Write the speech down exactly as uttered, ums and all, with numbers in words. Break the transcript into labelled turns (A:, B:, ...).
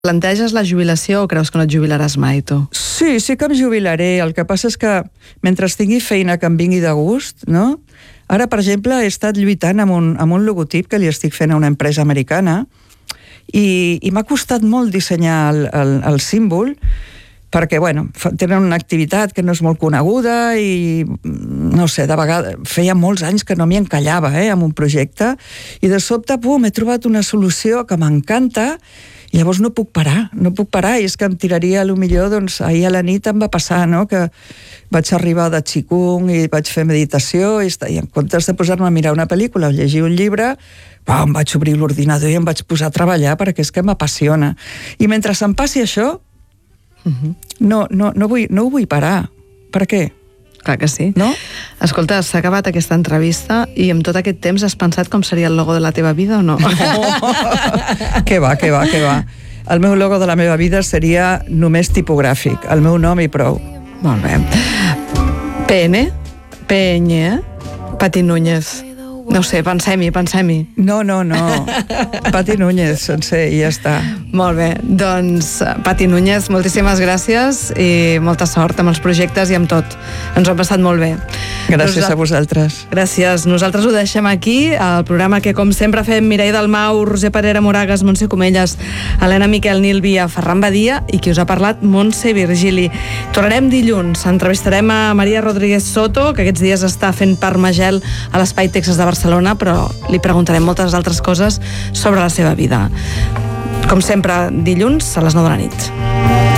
A: Planteges la jubilació o creus que no et jubilaràs mai, tu?
B: Sí, sí que em jubilaré. El que passa és que mentre tingui feina que em vingui de gust, no? Ara, per exemple, he estat lluitant amb un, amb un logotip que li estic fent a una empresa americana i, i m'ha costat molt dissenyar el, el, el símbol perquè, bueno, tenen una activitat que no és molt coneguda i, no sé, de vegades, feia molts anys que no m'hi encallava, eh, amb un projecte, i de sobte, pum, he trobat una solució que m'encanta. Llavors no puc parar, no puc parar, i és que em tiraria, potser, doncs, ahir a la nit em va passar, no?, que vaig arribar de Qigong i vaig fer meditació, i, i en comptes de posar-me a mirar una pel·lícula o llegir un llibre, pam, vaig obrir l'ordinador i em vaig posar a treballar perquè és que m'apassiona. I mentre se'm passi això, uh-huh. no, no, no, vull, no ho vull parar. Per què?
A: Clar que sí.
B: No?
A: Escolta, s'ha acabat aquesta entrevista i amb tot aquest temps has pensat com seria el logo de la teva vida o no?
B: Què va, què va, què va. El meu logo de la meva vida seria només tipogràfic, el meu nom i prou.
A: Molt bé. P N? P N, eh? Pati Núñez. No ho sé, pensem-hi, pensem-hi.
B: No, no, no. Pati Núñez, sencer, i ja està.
A: Molt bé, doncs Pati Núñez, moltíssimes gràcies i molta sort amb els projectes i amb tot. Ens ho hem passat molt bé.
B: Gràcies a vosaltres.
A: Gràcies. Nosaltres ho deixem aquí, el programa que, com sempre, fem Mireia Dalmau, Roser Parera Moragas, Montse Comelles, Helena Miquel, Nil Via, Ferran Badia i qui us ha parlat, Montse Virgili. Tornarem dilluns, entrevistarem a Maria Rodríguez Soto, que aquests dies està fent Parmagel a l'Espai Texas de Barcelona, però li preguntarem moltes altres coses sobre la seva vida. Com sempre, dilluns a les nou de la nit.